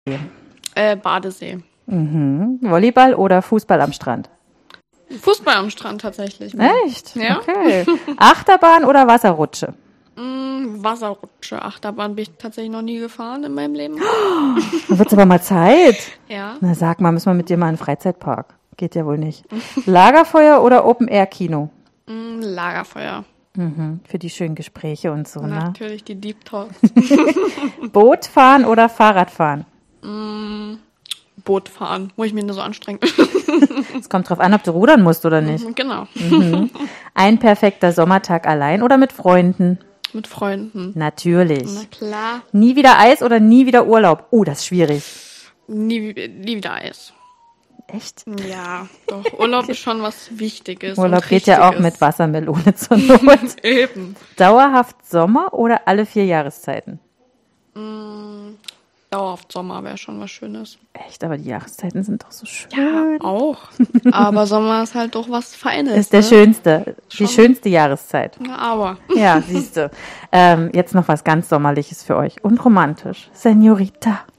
Badesee. Volleyball oder Fußball am Strand? Fußball am Strand tatsächlich. Echt? Ja. Okay. Achterbahn oder Wasserrutsche? Wasserrutsche. Achterbahn bin ich tatsächlich noch nie gefahren in meinem Leben. Da wird's aber mal Zeit. Ja. Na sag mal, müssen wir mit dir mal in den Freizeitpark? Geht ja wohl nicht. Lagerfeuer oder Open-Air-Kino? Lagerfeuer. Für die schönen Gespräche und so, ne? Natürlich die Deep Talks. Boot fahren oder Fahrrad fahren? Boot fahren, wo ich mich nur so anstrengen. Es kommt drauf an, ob du rudern musst oder nicht. Genau. Ein perfekter Sommertag allein oder mit Freunden? Mit Freunden. Natürlich. Na klar. Nie wieder Eis oder nie wieder Urlaub? Oh, das ist schwierig. Nie wieder Eis. Echt? Ja, doch. Urlaub ist schon was Wichtiges. Urlaub und geht ja auch Richtiges. mit Wassermelone zur Not. Eben. Dauerhaft Sommer oder alle 4 Jahreszeiten? Dauerhaft Sommer wäre schon was Schönes. Echt, aber die Jahreszeiten sind doch so schön. Ja, auch. Aber Sommer ist halt doch was Feines. Ist der ne? schönste, die Schon. schönste Jahreszeit. Ja, aber. Ja, siehst du. Jetzt noch was ganz Sommerliches für euch und romantisch. Senorita.